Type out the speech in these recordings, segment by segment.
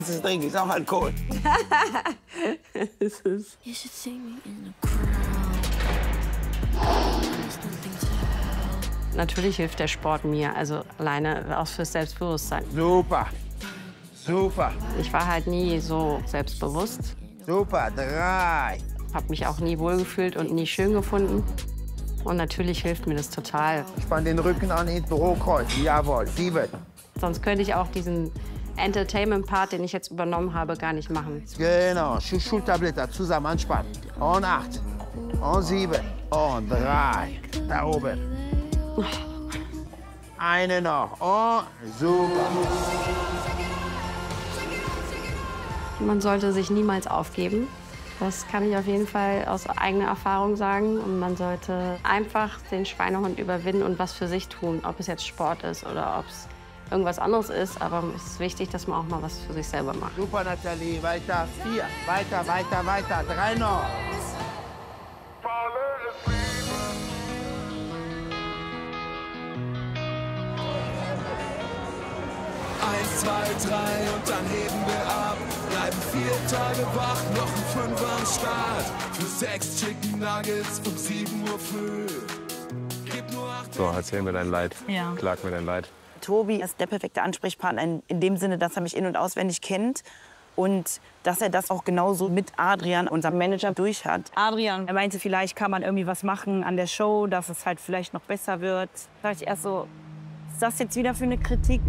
Das trinke ich auch Alkohol. You should see me in a crowd. There's nothing to help. Natürlich hilft der Sport mir, also alleine auch fürs Selbstbewusstsein. Super. Super. Ich war halt nie so selbstbewusst, Super. 3. habe mich auch nie wohlgefühlt und nie schön gefunden. Und natürlich hilft mir das total. Spann den Rücken an, hinten hochkreuz. Jawohl. 7. Sonst könnte ich auch diesen Entertainment-Part, den ich jetzt übernommen habe, gar nicht machen. Genau. Schulterblätter zusammen anspannen. Und 8. Und 7. Und 3. Da oben. Eine noch. Und super. Man sollte sich niemals aufgeben. Das kann ich auf jeden Fall aus eigener Erfahrung sagen. Und man sollte einfach den Schweinehund überwinden und was für sich tun. Ob es jetzt Sport ist oder ob es irgendwas anderes ist. Aber es ist wichtig, dass man auch mal was für sich selber macht. Super, Nathalie. Weiter. 4. Weiter, weiter, weiter. 3 noch. Eins, zwei, drei und dann heben wir ab. Bleiben 4 Tage wach, noch ein 5 am Start. Für 6 Chicken Nuggets um 7 Uhr früh. Gib nur 8. So, erzähl mir dein Leid. Ja. Klag mir dein Leid. Tobi ist der perfekte Ansprechpartner in dem Sinne, dass er mich in- und auswendig kennt und dass er das auch genauso mit Adrian, unserem Manager, durch hat. Adrian, er meinte, vielleicht kann man irgendwie was machen an der Show, dass es halt vielleicht noch besser wird. Da dachte ich erst so, ist das jetzt wieder für eine Kritik?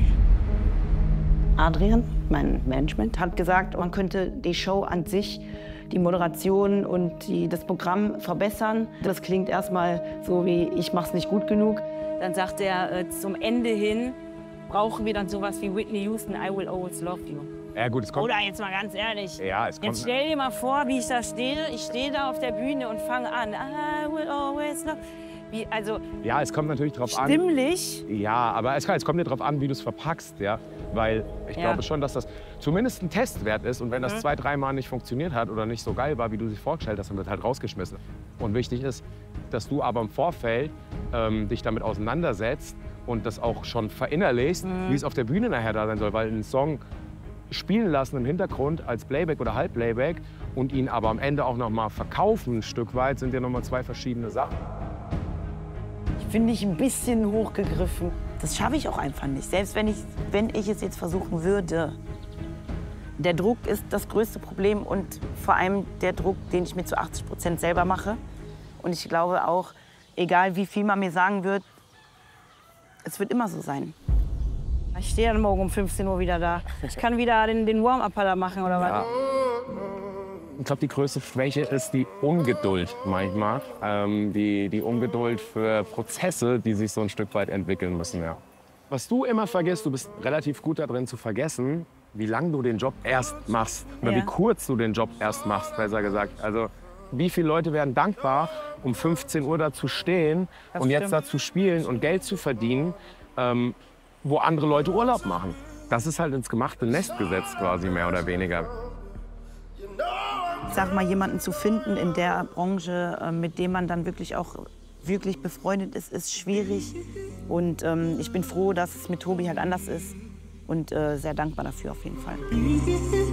Adrian, mein Management, hat gesagt, man könnte die Show an sich, die Moderation und das Programm verbessern. Das klingt erstmal so wie, ich mach's nicht gut genug. Dann sagt er, zum Ende hin brauchen wir dann sowas wie Whitney Houston, I Will Always Love You. Ja gut, es kommt... Oder jetzt mal ganz ehrlich, Ja, es kommt... jetzt stell dir mal vor, wie ich da stehe. Ich stehe da auf der Bühne und fange an, I will always love you. Also Ja, es kommt natürlich drauf an. stimmlich. Ja, aber es kommt dir drauf an, wie du es verpackst, ja. Weil ich Ja. glaube schon, dass das zumindest ein Testwert ist. Und wenn das 2, 3 Mal nicht funktioniert hat oder nicht so geil war, wie du sich vorgestellt hast, dann wird halt rausgeschmissen. Und wichtig ist, dass du aber im Vorfeld dich damit auseinandersetzt und das auch schon verinnerlichst, wie es auf der Bühne nachher da sein soll. Weil einen Song spielen lassen im Hintergrund als Playback oder Halbplayback und ihn aber am Ende auch noch mal verkaufen ein Stück weit, sind ja noch mal 2 verschiedene Sachen. Finde ich ein bisschen hochgegriffen. Das schaffe ich auch einfach nicht. Selbst wenn ich es jetzt versuchen würde. Der Druck ist das größte Problem und vor allem der Druck, den ich mir zu 80% selber mache. Und ich glaube auch, egal wie viel man mir sagen wird, es wird immer so sein. Ich stehe dann morgen um 15 Uhr wieder da. Ich kann wieder den Warm-Up da machen oder was. Ich glaube, die größte Schwäche ist die Ungeduld manchmal. Die Ungeduld für Prozesse, die sich so ein Stück weit entwickeln müssen. Ja. Was du immer vergisst, du bist relativ gut darin zu vergessen, wie lange du den Job erst machst. Oder Ja. wie kurz du den Job erst machst, besser gesagt. Also wie viele Leute werden dankbar, um 15 Uhr da zu stehen Das und jetzt stimmt. da zu spielen und Geld zu verdienen, wo andere Leute Urlaub machen. Das ist halt ins gemachte Nest gesetzt quasi, mehr oder weniger. Ich sag mal, jemanden zu finden in der Branche, mit dem man dann wirklich auch wirklich befreundet ist schwierig. Und ich bin froh, dass es mit Tobi halt anders ist und sehr dankbar dafür auf jeden Fall.